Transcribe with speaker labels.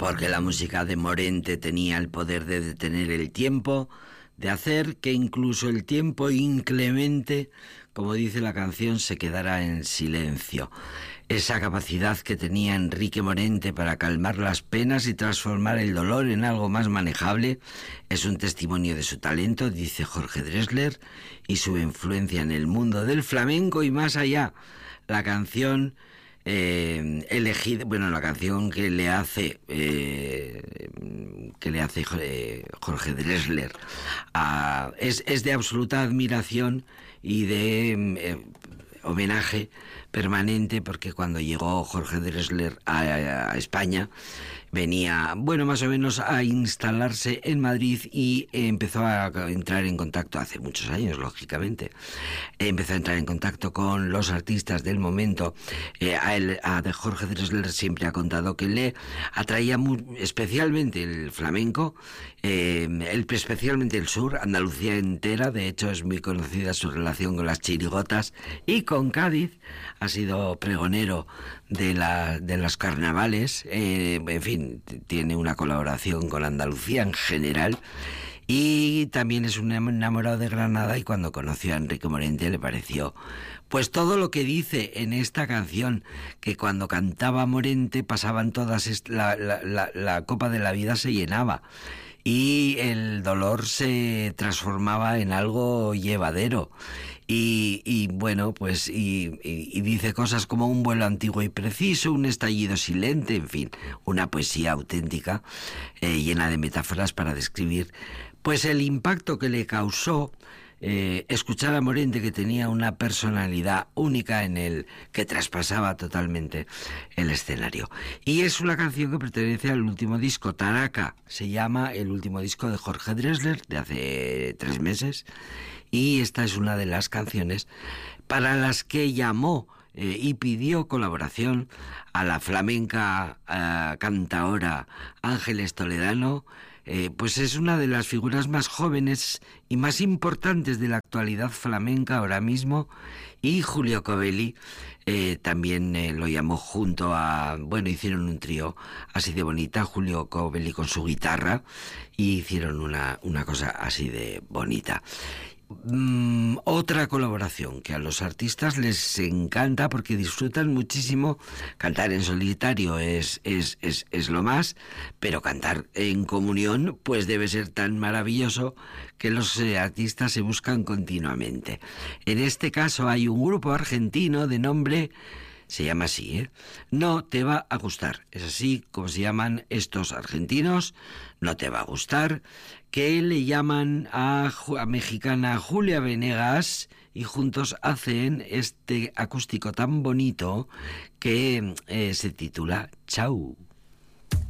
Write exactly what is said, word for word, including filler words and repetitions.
Speaker 1: porque la música de Morente tenía el poder de detener el tiempo, de hacer que incluso el tiempo inclemente, como dice la canción, se quedara en silencio. Esa capacidad que tenía Enrique Morente para calmar las penas y transformar el dolor en algo más manejable es un testimonio de su talento, dice Jorge Drexler, y su influencia en el mundo del flamenco y más allá. La canción eh, elegida, bueno, la canción que le hace eh, que le hace eh, Jorge Drexler a, es, es de absoluta admiración y de eh, homenaje permanente, porque cuando llegó Jorge Drexler a, a España venía, bueno, más o menos a instalarse en Madrid y empezó a entrar en contacto, hace muchos años, lógicamente, empezó a entrar en contacto con los artistas del momento. Eh, a, él, a de Jorge Drexler siempre ha contado que le atraía muy, especialmente el flamenco, eh, el, especialmente el sur, Andalucía entera. De hecho, es muy conocida su relación con las chirigotas y con Cádiz. Ha sido pregonero de, la, de los carnavales, eh, en fin, tiene una colaboración con Andalucía en general, y también es un enamorado de Granada, y cuando conoció a Enrique Morente le pareció pues todo lo que dice en esta canción, que cuando cantaba Morente pasaban todas, la, la, la, la copa de la vida se llenaba y el dolor se transformaba en algo llevadero. Y, y bueno, pues y, y, y dice cosas como un vuelo antiguo y preciso, un estallido silente, en fin, una poesía auténtica, eh, llena de metáforas para describir pues el impacto que le causó eh, escuchar a Morente, que tenía una personalidad única en él, que traspasaba totalmente el escenario. Y es una canción que pertenece al último disco, Taraca, se llama el último disco de Jorge Drexler, de hace tres meses, y esta es una de las canciones para las que llamó eh, y pidió colaboración a la flamenca eh, cantaora Ángeles Toledano. Eh, pues es una de las figuras más jóvenes y más importantes de la actualidad flamenca ahora mismo, y Julio Covelli eh, también eh, lo llamó junto a, bueno, hicieron un trío así de bonita, Julio Covelli con su guitarra, y hicieron una, una cosa así de bonita. Mm, otra colaboración que a los artistas les encanta porque disfrutan muchísimo. Cantar en solitario es, es, es, es lo más, pero cantar en comunión pues debe ser tan maravilloso que los eh, artistas se buscan continuamente. En este caso hay un grupo argentino de nombre, se llama así, ¿eh? No te va a gustar. Es así como se llaman estos argentinos, No te va a gustar, que le llaman a, a mexicana Julia Venegas, y juntos hacen este acústico tan bonito que eh, se titula Chau.